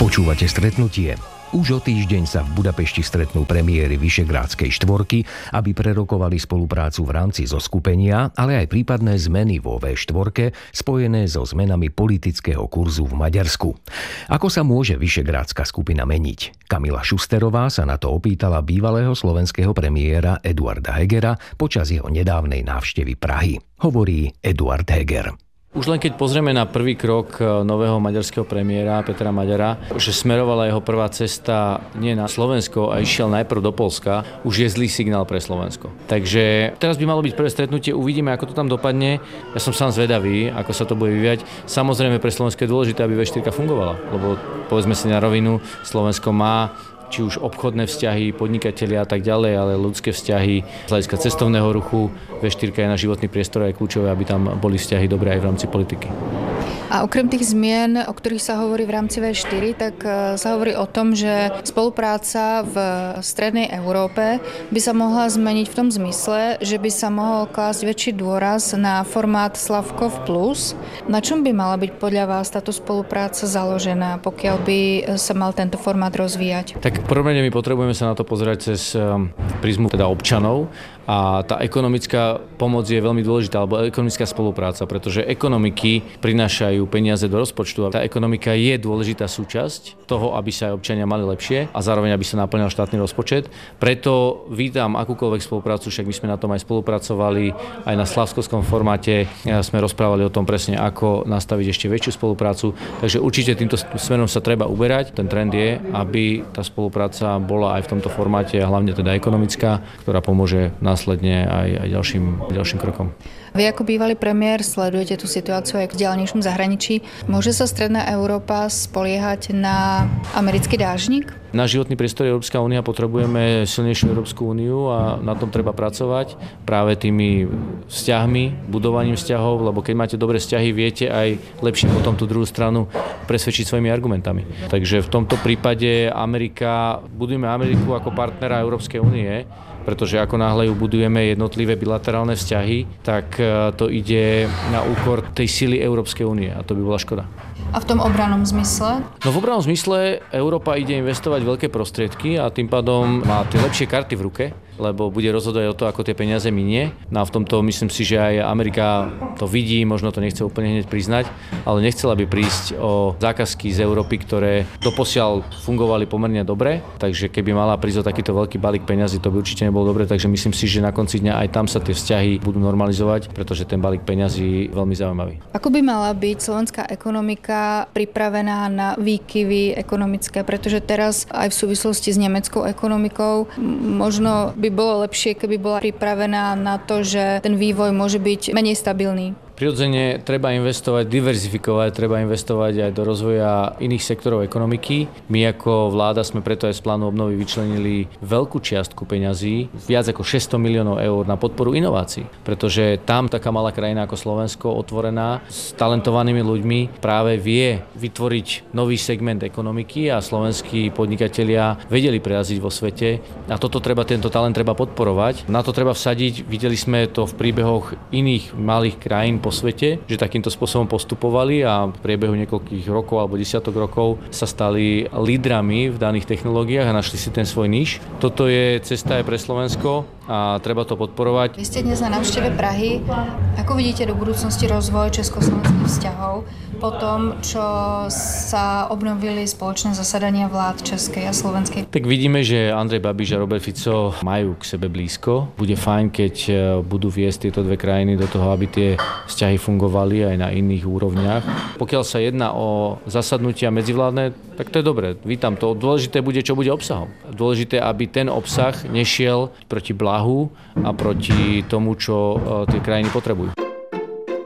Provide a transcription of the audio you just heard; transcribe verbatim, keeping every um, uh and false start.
Počúvate Stretnutie. Už o týždeň sa v Budapešti stretnú premiéry Vyšegrádskej štvorky, aby prerokovali spoluprácu v rámci zoskupenia, ale aj prípadné zmeny vo vé štyri spojené so zmenami politického kurzu v Maďarsku. Ako sa môže Vyšegrádska skupina meniť? Kamila Šusterová sa na to opýtala bývalého slovenského premiéra Eduarda Hegera počas jeho nedávnej návštevy Prahy. Hovorí Eduard Heger. Už len keď pozrieme na prvý krok nového maďarského premiéra Petra Maďara, že smerovala jeho prvá cesta nie na Slovensko a išiel najprv do Poľska, už je zlý signál pre Slovensko. Takže teraz by malo byť prvé stretnutie, uvidíme, ako to tam dopadne. Ja som sám zvedavý, ako sa to bude vyvíjať. Samozrejme pre Slovensko je dôležité, aby vé štyri fungovala, lebo povedzme si na rovinu, Slovensko má či už obchodné vzťahy, podnikatelia a tak ďalej, ale ľudské vzťahy z hľadiska cestovného ruchu, vé štyri je na životný priestor a je kľúčové, aby tam boli vzťahy dobré aj v rámci politiky. A okrem tých zmien, o ktorých sa hovorí v rámci vé štyri, tak sa hovorí o tom, že spolupráca v strednej Európe by sa mohla zmeniť v tom zmysle, že by sa mohol klásť väčší dôraz na formát Slavkov plus. Na čom by mala byť podľa vás táto spolupráca založená, pokiaľ by sa mal tento formát rozvíjať? Tak v prvom rade my potrebujeme sa na to pozerať cez prizmu teda občanov a tá ekonomická pomoc je veľmi dôležitá, alebo ekonomická spolupráca, pretože ekonomiky prinášajú peniaze do rozpočtu a tá ekonomika je dôležitá súčasť toho, aby sa aj občania mali lepšie a zároveň aby sa naplňal štátny rozpočet. Preto vítam akúkoľvek spoluprácu, však my sme na tom aj spolupracovali, aj na slavskovskom formáte sme rozprávali o tom presne, ako nastaviť ešte väčšiu spoluprácu. Takže určite týmto smerom sa treba uberať. Ten trend je, aby tá spolupráca bola aj v tomto formáte, a hlavne teda ekonomická, ktorá pomôže následne aj, aj ďalším, ďalším krokom. Vy ako bývalý premiér sledujete tú situáciu aj v ďalnejšom zahraničí. Môže sa Stredná Európa spoliehať na americký dážnik? Na životný priestor Európska únia potrebujeme silnejšiu Európsku úniu a na tom treba pracovať práve tými vzťahmi, budovaním vzťahov, lebo keď máte dobré vzťahy, viete aj lepšie potom tú druhú stranu presvedčiť svojimi argumentami. Takže v tomto prípade Amerika, budujeme Ameriku ako partnera Európskej únie, pretože ako náhle ju budujeme jednotlivé bilaterálne vzťahy, tak to ide na úkor tej sily Európskej únie a to by bola škoda. A v tom obrannom zmysle? No v obrannom zmysle Európa ide investovať veľké prostriedky a tým pádom má tie lepšie karty v ruke, lebo bude rozhodovať o to, ako tie peniaze minie. No a v tomto myslím si, že aj Amerika to vidí, možno to nechce úplne hneď priznať, ale nechcela by prísť o zákazky z Európy, ktoré doposiaľ fungovali pomerne dobre, takže keby mala prísť o takýto veľký balík peňazí, to by určite nebolo dobre, takže myslím si, že na konci dňa aj tam sa tie vzťahy budú normalizovať, pretože ten balík peňazí je veľmi zaujímavý. Ako by mala byť slovenská ekonomika pripravená na výkyvy ekonomické, pretože teraz aj v súvislosti s nemeckou ekonomikou možno by bolo lepšie, keby bola pripravená na to, že ten vývoj môže byť menej stabilný. Prirodzene treba investovať, diverzifikovať, treba investovať aj do rozvoja iných sektorov ekonomiky. My ako vláda sme preto aj z plánu obnovy vyčlenili veľkú čiastku peňazí, viac ako šesťsto miliónov eur na podporu inovácií, pretože tam taká malá krajina ako Slovensko, otvorená s talentovanými ľuďmi, práve vie vytvoriť nový segment ekonomiky a slovenskí podnikatelia vedeli preraziť vo svete a toto treba, tento talent treba podporovať. Na to treba vsadiť, videli sme to v príbehoch iných malých krajín po svete, že takýmto spôsobom postupovali a v priebehu niekoľkých rokov alebo desiatok rokov sa stali lídrami v daných technológiách a našli si ten svoj níž. Toto je cesta aj pre Slovensko a treba to podporovať. Vy ste dnes na návšteve Prahy. Ako vidíte do budúcnosti rozvoj československých vzťahov po tom, čo sa obnovili spoločné zasadania vlád českej a slovenskej? Tak vidíme, že Andrej Babiš a Robert Fico majú k sebe blízko. Bude fajn, keď budú viesť tieto dve krajiny do toho, aby tie vzťahy fungovali aj na iných úrovniach. Pokiaľ sa jedná o zasadnutia medzivládne, tak to je dobré. Vítam to. Dôležité bude, čo bude obsahom. Dôležité, aby ten obsah nešiel proti blahu a proti tomu, čo tie krajiny potrebujú.